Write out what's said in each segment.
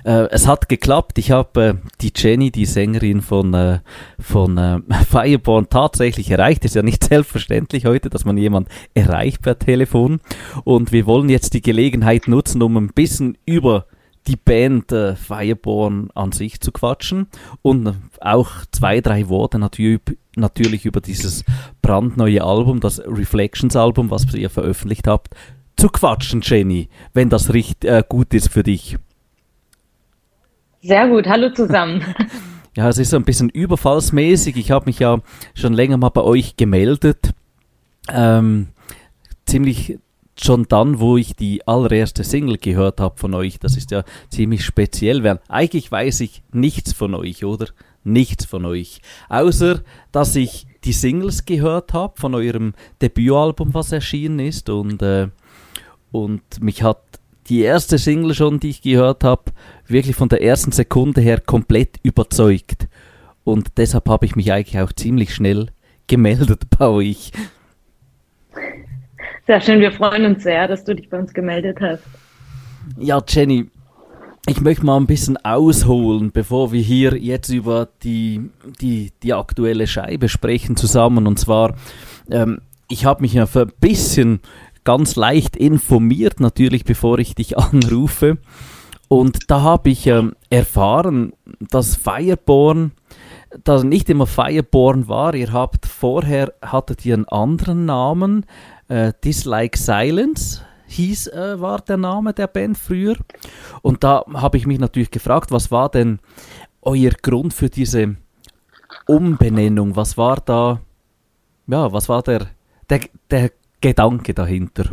Es hat geklappt. Ich habe die Jenny, die Sängerin von Fireborn, tatsächlich erreicht. Ist ja nicht selbstverständlich heute, dass man jemand erreicht per Telefon. Und wir wollen jetzt die Gelegenheit nutzen, um ein bisschen über die Band Fireborn an sich zu quatschen und auch 2-3 Worte natürlich über dieses brandneue Album, das Reflections-Album, was ihr veröffentlicht habt, zu quatschen, Jenny, wenn das gut ist für dich. Sehr gut, hallo zusammen. Ja, es ist so ein bisschen überfallsmäßig. Ich habe mich ja schon länger mal bei euch gemeldet. Ziemlich schon dann, wo ich die allererste Single gehört habe von euch. Das ist ja ziemlich speziell, weil eigentlich weiß ich nichts von euch, oder? Nichts von euch. Außer, dass ich die Singles gehört habe von eurem Debütalbum, was erschienen ist. Und mich hat die erste Single schon, die ich gehört habe, wirklich von der ersten Sekunde her komplett überzeugt. Und deshalb habe ich mich eigentlich auch ziemlich schnell gemeldet bei euch. Sehr schön, wir freuen uns sehr, dass du dich bei uns gemeldet hast. Ja, Jenny, ich möchte mal ein bisschen ausholen, bevor wir hier jetzt über die aktuelle Scheibe sprechen zusammen. Und zwar, ich habe mich ja für ein bisschen ganz leicht informiert, natürlich, bevor ich dich anrufe. Und da habe ich erfahren, dass Fireborn, dass nicht immer Fireborn war. Hattet ihr einen anderen Namen. Dislike Silence war der Name der Band früher. Und da habe ich mich natürlich gefragt, was war denn euer Grund für diese Umbenennung? Was war da, ja, was war der Gedanke dahinter?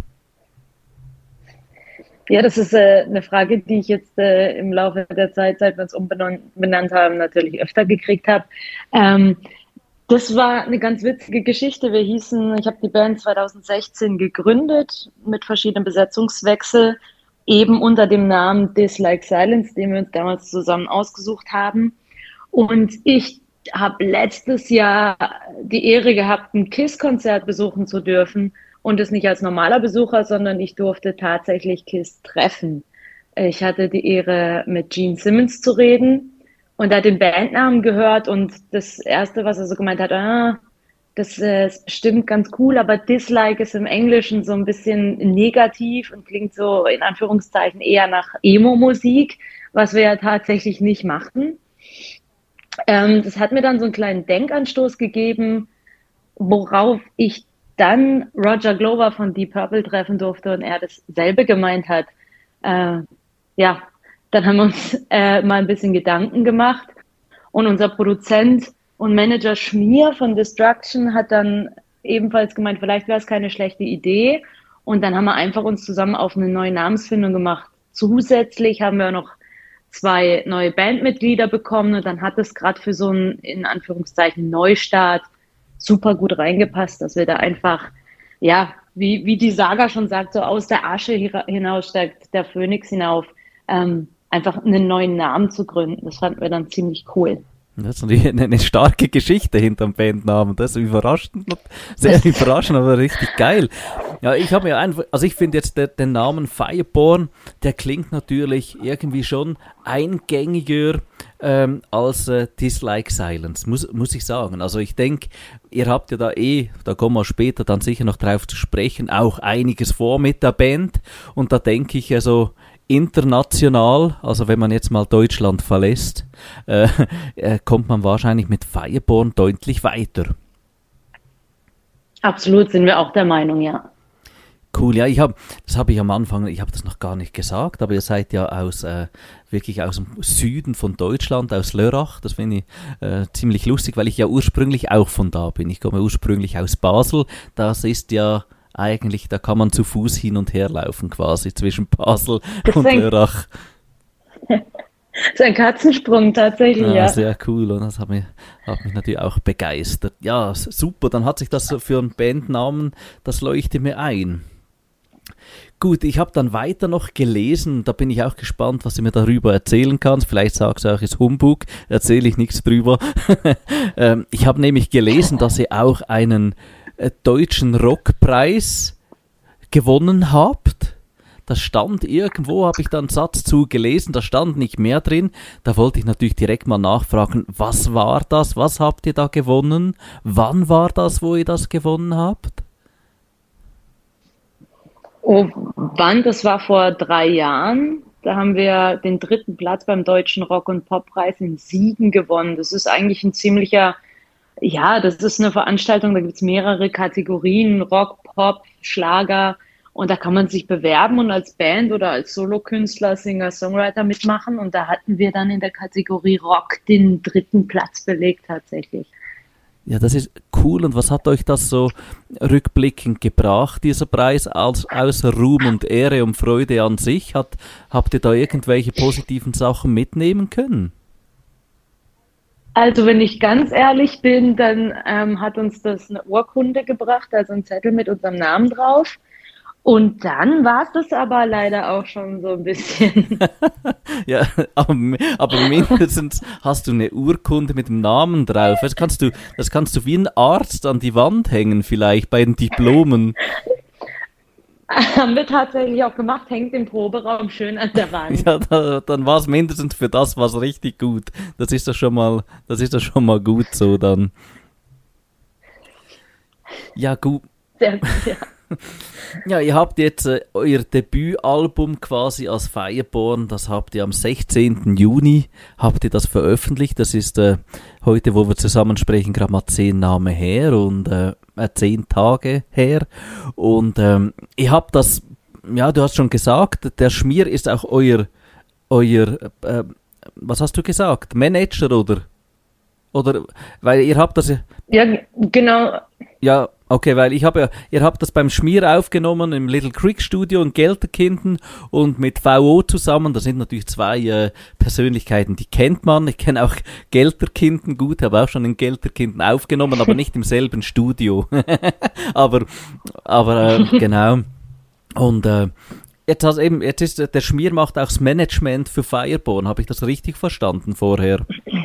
Ja, das ist eine Frage, die ich jetzt im Laufe der Zeit, seit wir uns umbenannt haben, natürlich öfter gekriegt habe. Das war eine ganz witzige Geschichte. Ich habe die Band 2016 gegründet mit verschiedenen Besetzungswechseln, eben unter dem Namen Dislike Silence, den wir uns damals zusammen ausgesucht haben. Und ich habe letztes Jahr die Ehre gehabt, ein KISS-Konzert besuchen zu dürfen. Und es nicht als normaler Besucher, sondern ich durfte tatsächlich KISS treffen. Ich hatte die Ehre, mit Gene Simmons zu reden. Und er hat den Bandnamen gehört und das Erste, was er so gemeint hat, das ist bestimmt ganz cool, aber Dislike ist im Englischen so ein bisschen negativ und klingt so in Anführungszeichen eher nach Emo-Musik, was wir ja tatsächlich nicht machten. Das hat mir dann so einen kleinen Denkanstoß gegeben, worauf ich dann Roger Glover von Deep Purple treffen durfte und er dasselbe gemeint hat. Dann haben wir uns mal ein bisschen Gedanken gemacht und unser Produzent und Manager Schmier von Destruction hat dann ebenfalls gemeint, vielleicht wäre es keine schlechte Idee, und dann haben wir einfach uns zusammen auf eine neue Namensfindung gemacht. Zusätzlich haben wir noch 2 neue Bandmitglieder bekommen und dann hat es gerade für so einen, in Anführungszeichen, Neustart super gut reingepasst, dass wir da einfach, ja, wie die Saga schon sagt, so aus der Asche hinaus steigt der Phönix hinauf, einfach einen neuen Namen zu gründen. Das fanden wir dann ziemlich cool. Das ist eine starke Geschichte hinterm Bandnamen. Das ist überraschend, sehr überraschend, aber richtig geil. Ja, ich finde jetzt den Namen Fireborn, der klingt natürlich irgendwie schon eingängiger als Dislike Silence, muss ich sagen. Also ich denke, ihr habt ja da kommen wir später dann sicher noch drauf zu sprechen, auch einiges vor mit der Band. Und da denke ich also international, also wenn man jetzt mal Deutschland verlässt, kommt man wahrscheinlich mit Fireborn deutlich weiter. Absolut, sind wir auch der Meinung, ja. Cool, ja, ich habe das noch gar nicht gesagt, aber ihr seid ja wirklich aus dem Süden von Deutschland, aus Lörrach. Das finde ich ziemlich lustig, weil ich ja ursprünglich auch von da bin. Ich komme ursprünglich aus Basel. Das ist ja eigentlich, da kann man zu Fuß hin und her laufen quasi zwischen Basel und Lörrach. Das ist ein Katzensprung tatsächlich, ja. Sehr cool, und das hat mich natürlich auch begeistert. Ja, super, dann hat sich das für einen Bandnamen, das leuchtet mir ein. Gut, ich habe dann weiter noch gelesen, da bin ich auch gespannt, was du mir darüber erzählen kannst. Vielleicht sagst du auch, es ist Humbug, erzähle ich nichts drüber. Ich habe nämlich gelesen, dass ihr auch einen deutschen Rockpreis gewonnen habt. das stand irgendwo, habe ich da einen Satz zu gelesen, da stand nicht mehr drin. Da wollte ich natürlich direkt mal nachfragen, was war das? Was habt ihr da gewonnen? Wann war das, wo ihr das gewonnen habt? Oh, wann? Das war vor 3 Jahren. Da haben wir den 3. Platz beim Deutschen Rock- und Poppreis in Siegen gewonnen. Das ist eigentlich ein ziemlicher, ja, das ist eine Veranstaltung, da gibt es mehrere Kategorien, Rock, Pop, Schlager. Und da kann man sich bewerben und als Band oder als Solokünstler, Singer, Songwriter mitmachen. Und da hatten wir dann in der Kategorie Rock den 3. Platz belegt tatsächlich. Ja, das ist cool. Und was hat euch das so rückblickend gebracht, dieser Preis, außer Ruhm und Ehre und Freude an sich? Habt ihr da irgendwelche positiven Sachen mitnehmen können? Also wenn ich ganz ehrlich bin, dann hat uns das eine Urkunde gebracht, also ein Zettel mit unserem Namen drauf. Und dann war es das aber leider auch schon so ein bisschen. Ja, aber mindestens hast du eine Urkunde mit dem Namen drauf. Das kannst du wie ein Arzt an die Wand hängen, vielleicht bei den Diplomen. Haben wir tatsächlich auch gemacht, hängt im Proberaum schön an der Wand. Ja, dann war es mindestens für das was richtig gut. Das ist doch schon mal gut so dann. Ja, gut. Sehr gut, ja. Ja, ihr habt jetzt euer Debütalbum quasi als Fireborn, das habt ihr am 16. Juni, habt ihr das veröffentlicht. Das ist heute, wo wir zusammen sprechen, gerade mal 10 Name her und 10 Tage her. Und ihr habt das, ja, du hast schon gesagt, der Schmier ist auch euer was hast du gesagt, Manager oder, weil ihr habt das Ja, genau. ja, okay, weil ihr habt das beim Schmier aufgenommen im Little Creek Studio in Gelterkinden und mit VO zusammen, das sind natürlich zwei Persönlichkeiten, die kennt man. Ich kenne auch Gelterkinden gut, habe auch schon in Gelterkinden aufgenommen, aber nicht im selben Studio. aber genau. Und jetzt ist der Schmier macht auch das Management für Fireborn. Habe ich das richtig verstanden vorher?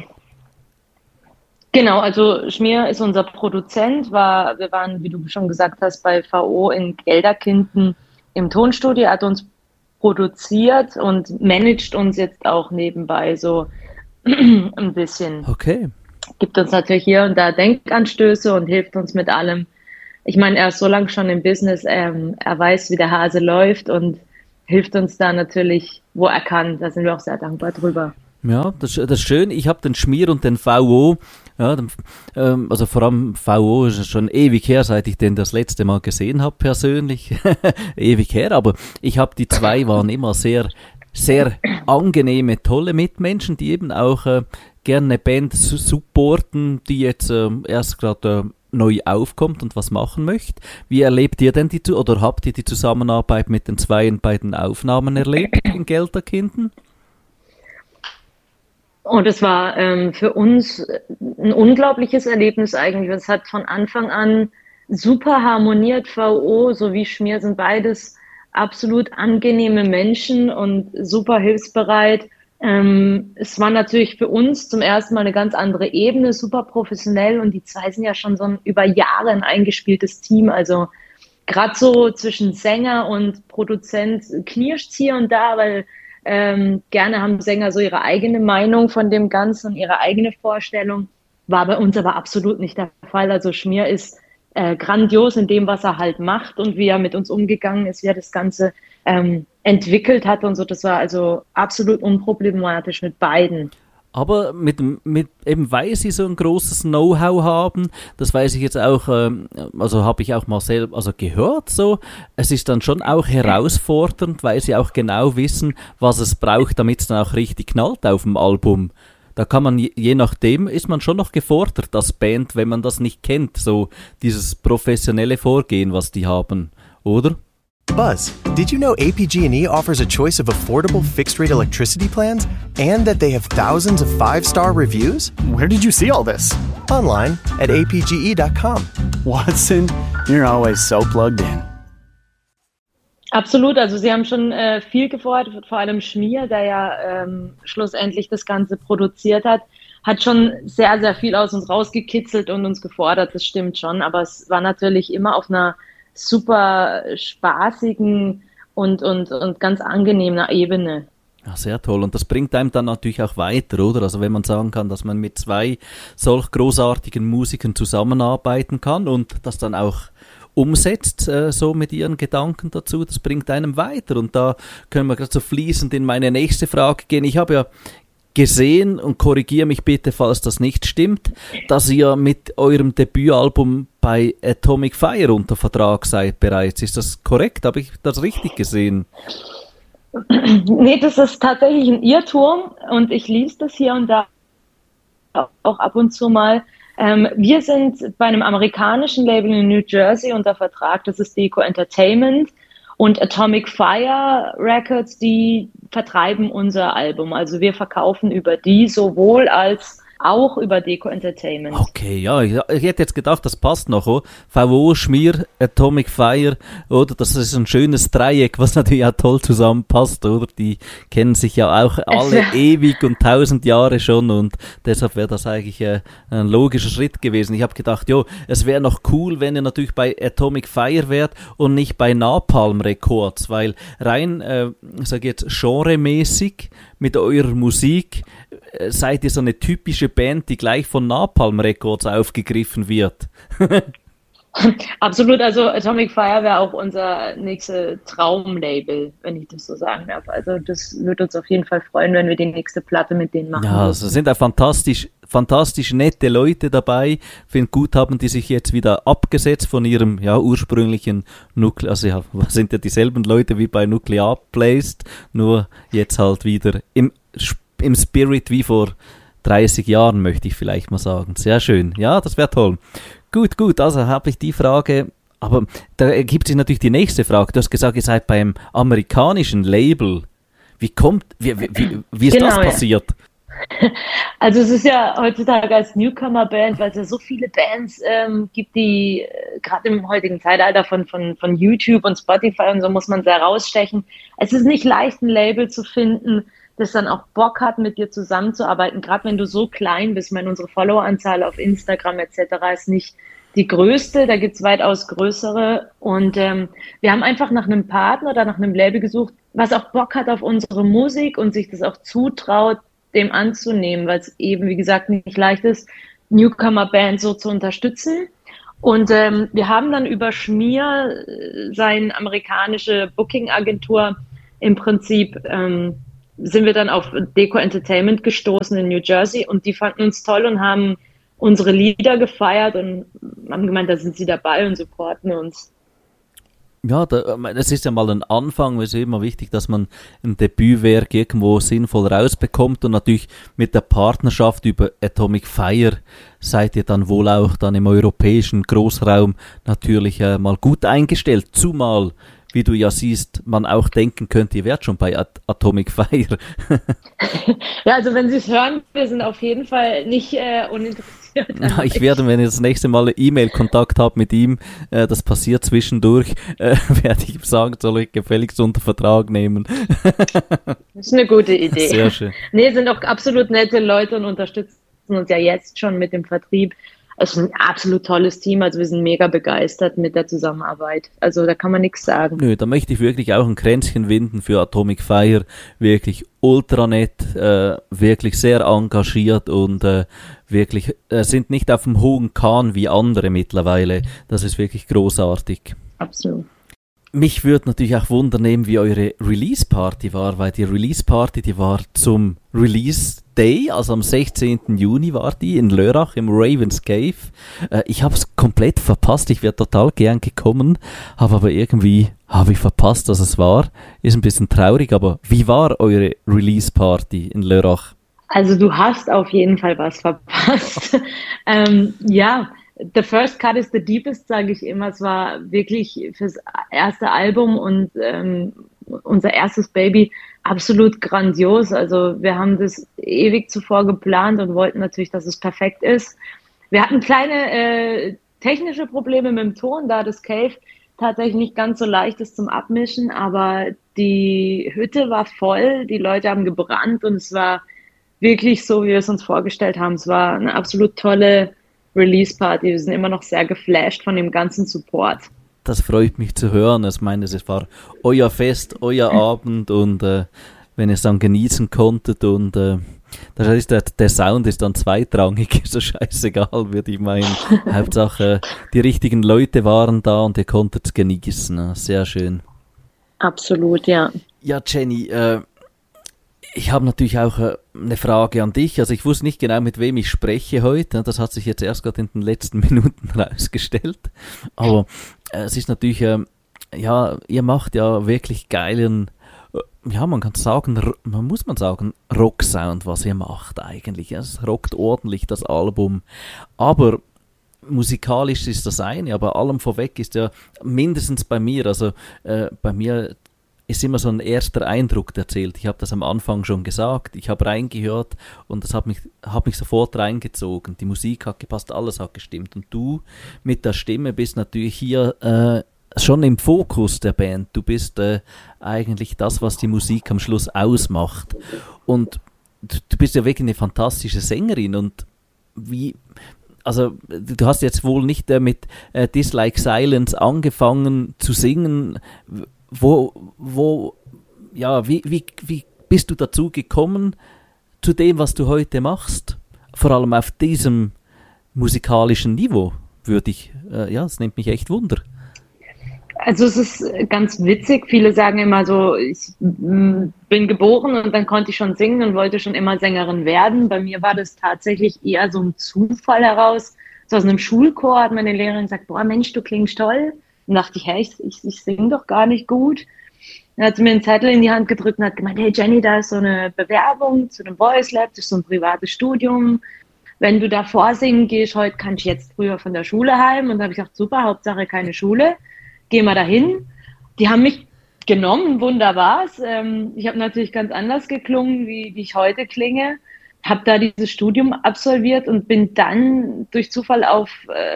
Genau, also Schmier ist unser Produzent, wir waren, wie du schon gesagt hast, bei VO in Gelterkinden im Tonstudio, hat uns produziert und managt uns jetzt auch nebenbei so ein bisschen. Okay. Gibt uns natürlich hier und da Denkanstöße und hilft uns mit allem. Ich meine, er ist so lange schon im Business, er weiß, wie der Hase läuft und hilft uns da natürlich, wo er kann. Da sind wir auch sehr dankbar drüber. Ja, das ist schön. Ich habe den Schmier und den VO, ja, also vor allem VO ist schon ewig her, seit ich den das letzte Mal gesehen habe persönlich. Ewig her, aber die zwei waren immer sehr, sehr angenehme, tolle Mitmenschen, die eben auch gerne eine Band supporten, die jetzt erst gerade neu aufkommt und was machen möchte. Wie erlebt ihr denn oder habt ihr die Zusammenarbeit mit den Zweien bei den Aufnahmen erlebt in Gelterkinden? Und es war für uns ein unglaubliches Erlebnis eigentlich. Es hat von Anfang an super harmoniert. VO sowie Schmier sind beides absolut angenehme Menschen und super hilfsbereit. Es war natürlich für uns zum ersten Mal eine ganz andere Ebene, super professionell und die zwei sind ja schon so ein über Jahre ein eingespieltes Team. Also gerade so zwischen Sänger und Produzent knirscht hier und da, weil gerne haben Sänger so ihre eigene Meinung von dem Ganzen, ihre eigene Vorstellung. War bei uns aber absolut nicht der Fall. Also Schmier ist grandios in dem, was er halt macht und wie er mit uns umgegangen ist, wie er das Ganze entwickelt hat und so. Das war also absolut unproblematisch mit beiden. Aber eben weil sie so ein großes Know-how haben, das weiß ich jetzt auch, also habe ich auch mal selber gehört so, es ist dann schon auch herausfordernd, weil sie auch genau wissen, was es braucht, damit es dann auch richtig knallt auf dem Album. Da kann man, je nachdem, ist man schon noch gefordert als Band, wenn man das nicht kennt, so dieses professionelle Vorgehen, was die haben, oder? Buzz, did you know APG&E offers a choice of affordable fixed-rate electricity plans and that they have thousands of 5-star reviews? Where did you see all this? Online at apge.com. Watson, you're always so plugged in. Absolut, also sie haben schon viel gefordert, vor allem Schmier, der ja schlussendlich das Ganze produziert hat schon sehr, sehr viel aus uns rausgekitzelt und uns gefordert, das stimmt schon, aber es war natürlich immer auf einer super spaßigen und ganz angenehmer Ebene. Ja, sehr toll. Und das bringt einem dann natürlich auch weiter, oder? Also wenn man sagen kann, dass man mit zwei solch großartigen Musikern zusammenarbeiten kann und das dann auch umsetzt, so mit ihren Gedanken dazu, das bringt einem weiter. Und da können wir gerade so fließend in meine nächste Frage gehen. Ich habe ja gesehen, und korrigiere mich bitte, falls das nicht stimmt, dass ihr mit eurem Debütalbum bei Atomic Fire unter Vertrag seid bereits. Ist das korrekt? Habe ich das richtig gesehen? Nee, das ist tatsächlich ein Irrtum und ich lese das hier und da auch ab und zu mal. Wir sind bei einem amerikanischen Label in New Jersey unter Vertrag, das ist Deco Entertainment, und Atomic Fire Records, die vertreiben unser Album. Also wir verkaufen über die sowohl als auch über Deco Entertainment. Okay, ja, ich hätte jetzt gedacht, das passt noch, oh. VO, Schmier, Atomic Fire, oder? Das ist ein schönes Dreieck, was natürlich auch toll zusammenpasst, oder? Die kennen sich ja auch alle ewig und 1000 Jahre schon und deshalb wäre das eigentlich ein logischer Schritt gewesen. Ich habe gedacht, jo, es wäre noch cool, wenn ihr natürlich bei Atomic Fire wärt und nicht bei Napalm Records, weil rein, sag ich jetzt, genremäßig mit eurer Musik seid ihr so eine typische Band, die gleich von Napalm Records aufgegriffen wird. Absolut, also Atomic Fire wäre auch unser nächstes Traumlabel, wenn ich das so sagen darf. Also das würde uns auf jeden Fall freuen, wenn wir die nächste Platte mit denen machen. Ja, es sind auch fantastisch nette Leute dabei. Finde gut, haben die sich jetzt wieder abgesetzt von ihrem ursprünglichen Nuclear, also sind ja dieselben Leute wie bei Nuclear Blast, nur jetzt halt wieder im Spirit wie vor 30 Jahren, möchte ich vielleicht mal sagen. Sehr schön. Ja, das wäre toll. Gut, also habe ich die Frage, aber da ergibt sich natürlich die nächste Frage. Du hast gesagt, ihr seid beim amerikanischen Label. Wie ist das passiert? Ja. Also es ist ja heutzutage als Newcomer-Band, weil es ja so viele Bands gibt, die gerade im heutigen Zeitalter von YouTube und Spotify und so muss man sehr rausstechen. Es ist nicht leicht, ein Label zu finden, das dann auch Bock hat, mit dir zusammenzuarbeiten, gerade wenn du so klein bist. Ich meine, unsere Followeranzahl auf Instagram etc. ist nicht die größte, da gibt's weitaus größere. Und wir haben einfach nach einem Partner oder nach einem Label gesucht, was auch Bock hat auf unsere Musik und sich das auch zutraut, dem anzunehmen, weil es eben, wie gesagt, nicht leicht ist, Newcomer-Band so zu unterstützen. Und wir haben dann über Schmier, seine amerikanische Booking-Agentur, im Prinzip sind wir dann auf Deco Entertainment gestoßen in New Jersey und die fanden uns toll und haben unsere Lieder gefeiert und haben gemeint, da sind sie dabei und supporten uns. Ja, das ist ja mal ein Anfang. Es ist immer wichtig, dass man ein Debütwerk irgendwo sinnvoll rausbekommt und natürlich mit der Partnerschaft über Atomic Fire seid ihr dann wohl auch dann im europäischen Großraum natürlich mal gut eingestellt, zumal wie du ja siehst, man auch denken könnte, ihr wärt schon bei Atomic Fire. Ja, also wenn Sie es hören, wir sind auf jeden Fall nicht uninteressiert. Ja, ich werde, wenn ich das nächste Mal E-Mail-Kontakt habe mit ihm, das passiert zwischendurch, werde ich sagen, soll ich gefälligst unter Vertrag nehmen. Das ist eine gute Idee. Sehr schön. Nee, sind auch absolut nette Leute und unterstützen uns ja jetzt schon mit dem Vertrieb. Es ist ein absolut tolles Team, also wir sind mega begeistert mit der Zusammenarbeit. Also da kann man nichts sagen. Nö, da möchte ich wirklich auch ein Kränzchen winden für Atomic Fire. Wirklich ultra nett, wirklich sehr engagiert und wirklich sind nicht auf dem hohen Kahn wie andere mittlerweile. Das ist wirklich großartig. Absolut. Mich würde natürlich auch wundern, wie eure Release-Party war, weil die Release-Party, die war zum Release-Day, also am 16. Juni war die in Lörrach im Raven's Cave. Ich habe es komplett verpasst, ich wäre total gern gekommen, habe aber irgendwie ich verpasst, dass es war. Ist ein bisschen traurig, aber wie war eure Release-Party in Lörrach? Also du hast auf jeden Fall was verpasst. Ja, the first cut is the deepest, sage ich immer. Es war wirklich fürs erste Album und unser erstes Baby absolut grandios. Also wir haben das ewig zuvor geplant und wollten natürlich, dass es perfekt ist. Wir hatten kleine technische Probleme mit dem Ton, da das Cave tatsächlich nicht ganz so leicht ist zum Abmischen, aber die Hütte war voll, die Leute haben gebrannt und es war wirklich so, wie wir es uns vorgestellt haben. Es war eine absolut tolle Release-Party. Wir sind immer noch sehr geflasht von dem ganzen Support. das freut mich zu hören. Ich meine, es war euer Fest, euer Abend und wenn ihr es dann genießen konntet und das heißt, der Sound ist dann zweitrangig, so scheißegal, würde ich meinen. Hauptsache, die richtigen Leute waren da und ihr konntet es genießen. Sehr schön. Absolut, ja. Ja, Jenny, ich habe natürlich auch eine Frage an dich. Also ich wusste nicht genau, mit wem ich spreche heute. Das hat sich jetzt erst gerade in den letzten Minuten herausgestellt. Aber es ist natürlich, ja, ihr macht ja wirklich geilen, ja, man muss sagen, Rock-Sound, was ihr macht eigentlich. Es rockt ordentlich, das Album. Aber musikalisch ist das eine, aber allem vorweg ist ja mindestens bei mir, also bei mir ist immer so ein erster Eindruck erzählt. Ich habe das am Anfang schon gesagt, ich habe reingehört und das hat mich sofort reingezogen. Die Musik hat gepasst, alles hat gestimmt. Und du mit der Stimme bist natürlich hier schon im Fokus der Band. Du bist eigentlich das, was die Musik am Schluss ausmacht. Und du bist ja wirklich eine fantastische Sängerin. Und also du hast jetzt wohl nicht mit Dislike Silence angefangen zu singen. Wie bist du dazu gekommen, zu dem, was du heute machst? Vor allem auf diesem musikalischen Niveau, es nimmt mich echt Wunder. Also es ist ganz witzig, viele sagen immer so, ich bin geboren und dann konnte ich schon singen und wollte schon immer Sängerin werden. Bei mir war das tatsächlich eher so ein Zufall heraus. So aus einem Schulchor hat meine Lehrerin gesagt, boah Mensch, du klingst toll. Und dachte ich, hey, ich singe doch gar nicht gut. Dann hat sie mir einen Zettel in die Hand gedrückt und hat gemeint, hey Jenny, da ist so eine Bewerbung zu einem Voice Lab, das ist so ein privates Studium. Wenn du da vorsingen gehst, heute kann ich jetzt früher von der Schule heim. Und da habe ich gedacht, super, Hauptsache keine Schule. Geh mal dahin. Die haben mich genommen, wunderbar. Ich habe natürlich ganz anders geklungen, wie ich heute klinge. Habe da dieses Studium absolviert und bin dann durch Zufall auf,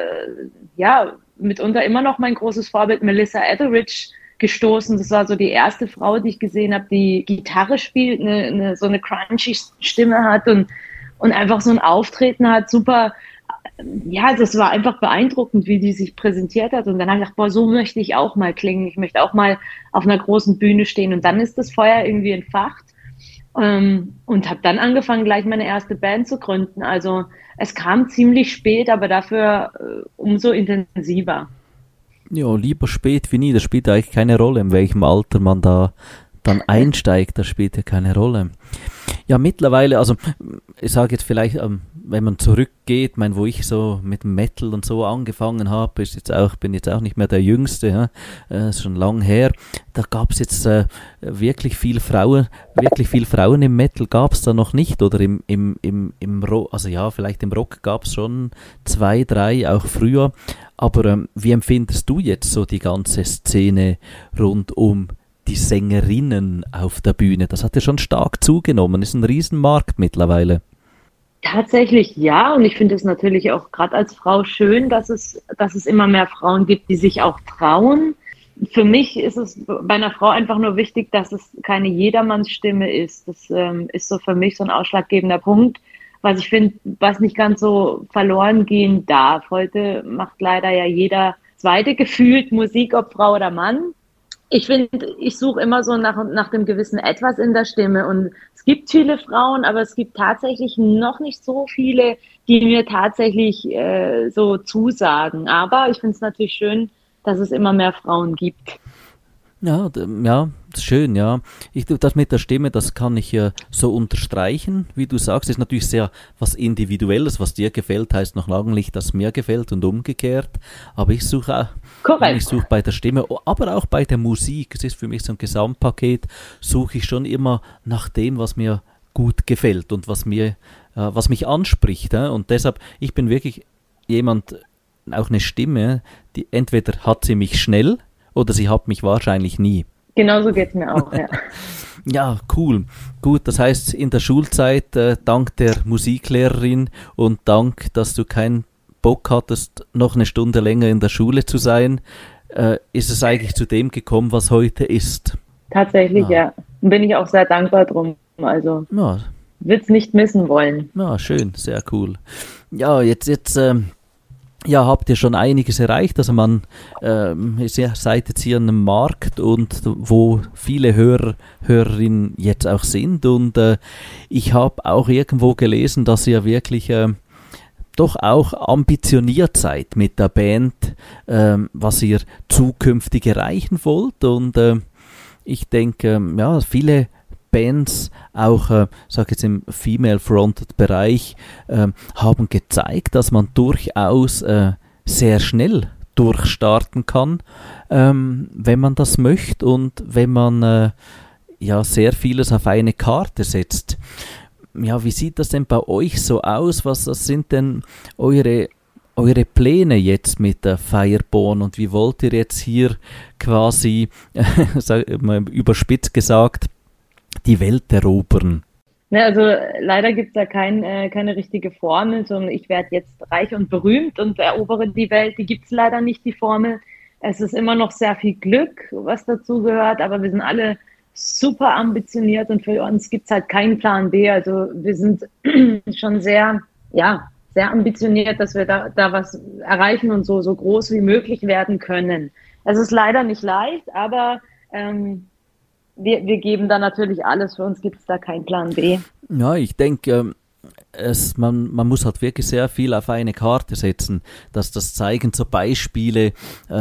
mitunter immer noch mein großes Vorbild Melissa Etheridge gestoßen. Das war so die erste Frau, die ich gesehen habe, die Gitarre spielt, so eine crunchy Stimme hat und einfach so ein Auftreten hat, super. Ja, das war einfach beeindruckend, wie die sich präsentiert hat. Und dann habe ich gedacht, boah, so möchte ich auch mal klingen. Ich möchte auch mal auf einer großen Bühne stehen. Und dann ist das Feuer irgendwie entfacht. Und habe dann angefangen, gleich meine erste Band zu gründen. Also es kam ziemlich spät, aber dafür umso intensiver. Ja, lieber spät wie nie. Das spielt eigentlich keine Rolle, in welchem Alter man da dann einsteigt. Das spielt ja keine Rolle. Ja, mittlerweile, also ich sage jetzt vielleicht, wenn man zurückgeht, wo ich so mit Metal und so angefangen habe, bin jetzt auch nicht mehr der Jüngste, ist schon lang her. Da gab es jetzt wirklich viel Frauen im Metal gab es da noch nicht, oder im Rock, also ja, vielleicht im Rock gab es schon 2, 3, auch früher. Aber wie empfindest du jetzt so die ganze Szene rund um die Sängerinnen auf der Bühne? Das hat ja schon stark zugenommen, ist ein Riesenmarkt mittlerweile. Tatsächlich ja, und ich finde es natürlich auch gerade als Frau schön, dass es immer mehr Frauen gibt, die sich auch trauen. Für mich ist es bei einer Frau einfach nur wichtig, dass es keine Jedermannsstimme ist. Das ist so für mich so ein ausschlaggebender Punkt, was ich finde, was nicht ganz so verloren gehen darf. Heute macht leider ja jeder Zweite gefühlt Musik, ob Frau oder Mann. Ich finde, ich suche immer so nach dem gewissen Etwas in der Stimme, und es gibt viele Frauen, aber es gibt tatsächlich noch nicht so viele, die mir tatsächlich so zusagen. Aber ich finde es natürlich schön, dass es immer mehr Frauen gibt. Ja, schön, ja. Das mit der Stimme, das kann ich so unterstreichen, wie du sagst, ist natürlich sehr was Individuelles. Was dir gefällt, heißt noch lange nicht, dass mir gefällt und umgekehrt. Aber ich suche bei der Stimme, aber auch bei der Musik. Es ist für mich so ein Gesamtpaket, suche ich schon immer nach dem, was mir gut gefällt und was mich anspricht. Und deshalb, ich bin wirklich jemand, auch eine Stimme, die entweder hat sie mich schnell, oder sie hat mich wahrscheinlich nie. Genauso geht es mir auch, ja. Ja, cool. Gut, das heißt, in der Schulzeit, dank der Musiklehrerin und dank, dass du keinen Bock hattest, noch eine Stunde länger in der Schule zu sein, ist es eigentlich zu dem gekommen, was heute ist. Tatsächlich, ja. Und bin ich auch sehr dankbar drum. Also, will es nicht missen wollen. Ja, schön, sehr cool. Ja, jetzt ja, habt ihr schon einiges erreicht. Also ihr seid jetzt hier an einem Markt und wo viele Hörerinnen jetzt auch sind. Und ich habe auch irgendwo gelesen, dass ihr wirklich doch auch ambitioniert seid mit der Band, was ihr zukünftig erreichen wollt. Und ich denke, ja, viele Bands, auch sag jetzt im Female-Fronted-Bereich, haben gezeigt, dass man durchaus sehr schnell durchstarten kann, wenn man das möchte und wenn man ja sehr vieles auf eine Karte setzt. Ja, wie sieht das denn bei euch so aus? Was sind denn eure Pläne jetzt mit der Fireborn und wie wollt ihr jetzt hier quasi, überspitzt gesagt, die Welt erobern? Ne, also leider gibt es da keine richtige Formel, sondern ich werde jetzt reich und berühmt und erobere die Welt. Die gibt es leider nicht, die Formel. Es ist immer noch sehr viel Glück, was dazu gehört, aber wir sind alle super ambitioniert und für uns gibt es halt keinen Plan B. Also wir sind schon sehr ambitioniert, dass wir da was erreichen und so groß wie möglich werden können. Es ist leider nicht leicht, aber wir geben da natürlich alles. Für uns gibt es da keinen Plan B. Ja, ich denke, man muss halt wirklich sehr viel auf eine Karte setzen. Das zeigen so Beispiele.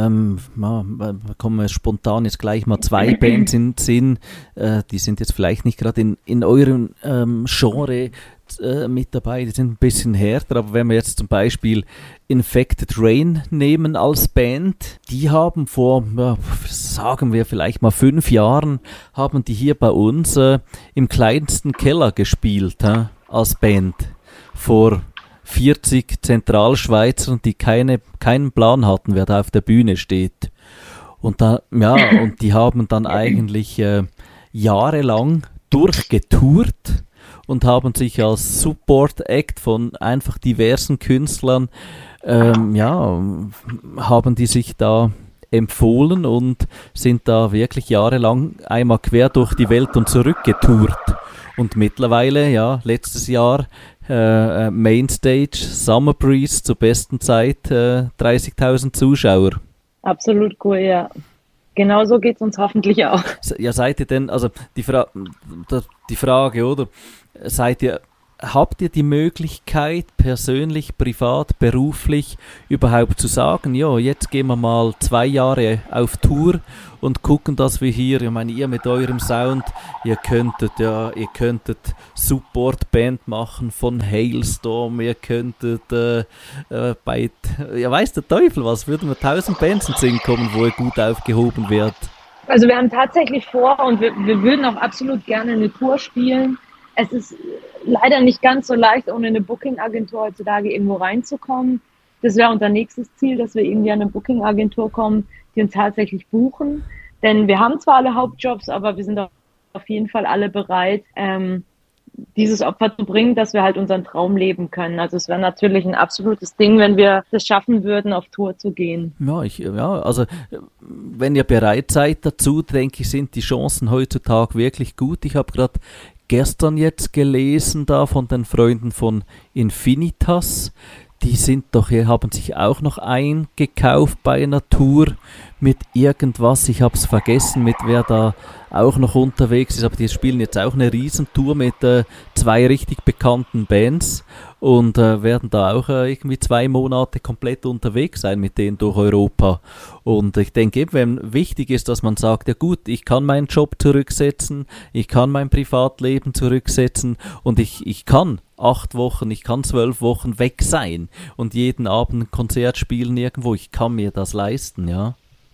Kommen spontan jetzt gleich mal 2 Bands in den Sinn. Die sind jetzt vielleicht nicht gerade in eurem Genre mit dabei, die sind ein bisschen härter, aber wenn wir jetzt zum Beispiel Infected Rain nehmen als Band, die haben vor, sagen wir vielleicht mal 5 Jahren, haben die hier bei uns im kleinsten Keller gespielt, als Band, vor 40 Zentralschweizern, die keinen Plan hatten, wer da auf der Bühne steht. Und die haben dann eigentlich jahrelang durchgetourt und haben sich als Support-Act von einfach diversen Künstlern, haben die sich da empfohlen und sind da wirklich jahrelang einmal quer durch die Welt und zurückgetourt. Und mittlerweile, letztes Jahr Mainstage, Summer Breeze zur besten Zeit, 30.000 Zuschauer. Absolut cool, ja. Genauso geht es uns hoffentlich auch. Ja, seid ihr denn, also die Frage, oder? Habt ihr die Möglichkeit, persönlich, privat, beruflich überhaupt zu sagen, ja, jetzt gehen wir mal 2 Jahre auf Tour und gucken, dass wir hier, ich meine, ihr mit eurem Sound, ihr könntet Support-Band machen von Hailstorm, ihr könntet weiß der Teufel was, würden wir 1000 Bands in den Sinn kommen, wo ihr gut aufgehoben werdet. Also wir haben tatsächlich vor und wir würden auch absolut gerne eine Tour spielen. Es ist leider nicht ganz so leicht, ohne eine Booking-Agentur heutzutage irgendwo reinzukommen. Das wäre unser nächstes Ziel, dass wir irgendwie an eine Booking-Agentur kommen, die uns tatsächlich buchen. Denn wir haben zwar alle Hauptjobs, aber wir sind auf jeden Fall alle bereit, dieses Opfer zu bringen, dass wir halt unseren Traum leben können. Also es wäre natürlich ein absolutes Ding, wenn wir es schaffen würden, auf Tour zu gehen. Also wenn ihr bereit seid dazu, denke ich, sind die Chancen heutzutage wirklich gut. Ich habe gerade gestern jetzt gelesen da von den Freunden von Infinitas, die haben sich auch noch eingekauft bei einer Tour mit irgendwas, ich habe es vergessen, mit wer da auch noch unterwegs ist, aber die spielen jetzt auch eine Riesentour mit 2 richtig bekannten Bands und werden da auch irgendwie 2 Monate komplett unterwegs sein mit denen durch Europa. Und ich denke eben, wenn wichtig ist, dass man sagt, ja gut, ich kann meinen Job zurücksetzen, ich kann mein Privatleben zurücksetzen und ich kann 8 Wochen, ich kann 12 Wochen weg sein und jeden Abend ein Konzert spielen irgendwo, ich kann mir das leisten, ja.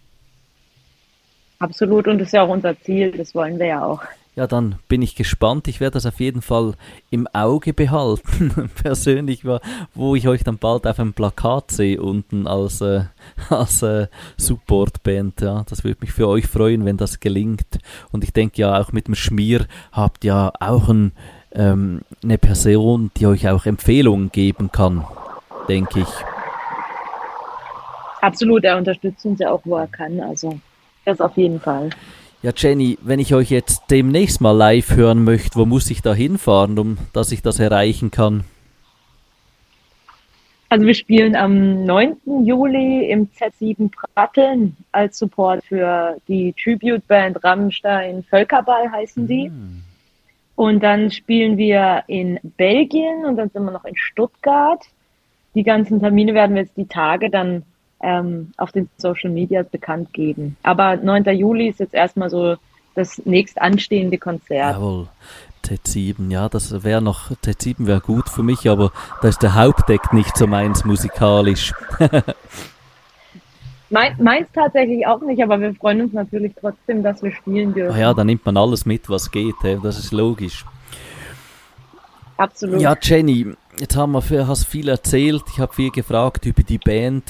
Absolut, und das ist ja auch unser Ziel, das wollen wir ja auch. Ja, dann bin ich gespannt. Ich werde das auf jeden Fall im Auge behalten, persönlich, wo ich euch dann bald auf einem Plakat sehe, unten als Supportband. Ja, das würde mich für euch freuen, wenn das gelingt. Und ich denke ja, auch mit dem Schmier habt ihr auch eine Person, die euch auch Empfehlungen geben kann, denke ich. Absolut, er unterstützt uns ja auch, wo er kann, also das auf jeden Fall. Ja, Jenny, wenn ich euch jetzt demnächst mal live hören möchte, wo muss ich da hinfahren, dass ich das erreichen kann? Also wir spielen am 9. Juli im Z7 Pratteln als Support für die Tribute-Band Rammstein. Völkerball heißen die. Und dann spielen wir in Belgien und dann sind wir noch in Stuttgart. Die ganzen Termine werden wir jetzt die Tage dann auf den Social Media bekannt geben. Aber 9. Juli ist jetzt erstmal so das nächst anstehende Konzert. Jawohl, T7, ja, T7 wäre gut für mich, aber da ist der Hauptdeck nicht so meins musikalisch. Meins tatsächlich auch nicht, aber wir freuen uns natürlich trotzdem, dass wir spielen dürfen. Ja, da nimmt man alles mit, was geht, das ist logisch. Absolut. Ja, Jenny, jetzt hast viel erzählt, ich habe viel gefragt über die Band.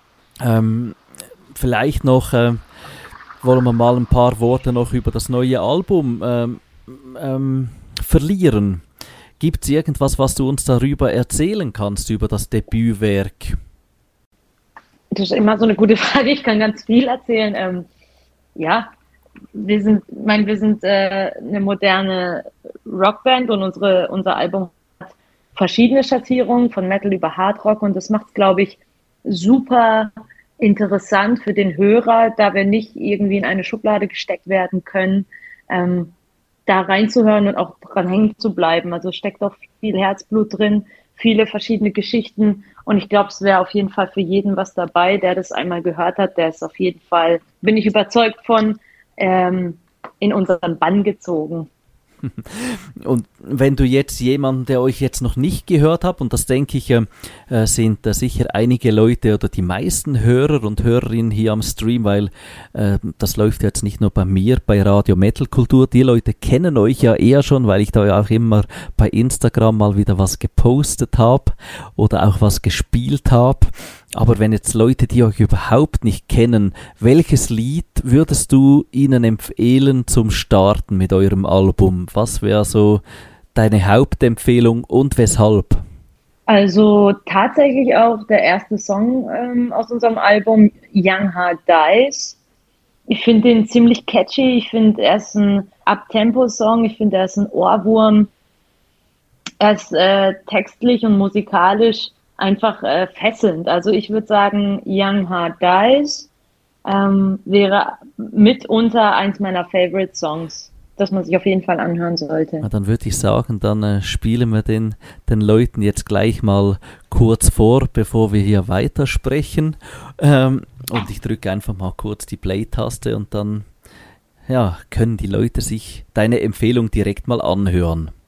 Vielleicht noch wollen wir mal ein paar Worte noch über das neue Album verlieren. Gibt es irgendwas, was du uns darüber erzählen kannst, über das Debütwerk? Das ist immer so eine gute Frage. Ich kann ganz viel erzählen. Ja, wir sind eine moderne Rockband und unser Album hat verschiedene Schattierungen, von Metal über Hardrock, und das macht es, glaube ich, super interessant für den Hörer, da wir nicht irgendwie in eine Schublade gesteckt werden können, da reinzuhören und auch dran hängen zu bleiben. Also steckt auch viel Herzblut drin, viele verschiedene Geschichten, und ich glaube, es wäre auf jeden Fall für jeden was dabei, der das einmal gehört hat, der ist auf jeden Fall, bin ich überzeugt von, in unseren Bann gezogen. Und wenn du jetzt jemanden, der euch jetzt noch nicht gehört hat, und das denke ich, sind sicher einige Leute oder die meisten Hörer und Hörerinnen hier am Stream, weil das läuft jetzt nicht nur bei mir, bei Radio Metal Kultur, die Leute kennen euch ja eher schon, weil ich da ja auch immer bei Instagram mal wieder was gepostet habe oder auch was gespielt habe. Aber wenn jetzt Leute, die euch überhaupt nicht kennen, welches Lied würdest du ihnen empfehlen zum Starten mit eurem Album? Was wäre so deine Hauptempfehlung und weshalb? Also tatsächlich auch der erste Song aus unserem Album, Young Heart Dies. Ich finde den ziemlich catchy. Ich finde, er ist ein Uptempo-Song. Ich finde, er ist ein Ohrwurm. Er ist textlich und musikalisch einfach fesselnd. Also ich würde sagen, Young Heart Dies wäre mitunter eins meiner Favorite Songs, das man sich auf jeden Fall anhören sollte. Na, dann würde ich sagen, dann spielen wir den Leuten jetzt gleich mal kurz vor, bevor wir hier weitersprechen. Und ich drücke einfach mal kurz die Play-Taste und dann können die Leute sich deine Empfehlung direkt mal anhören.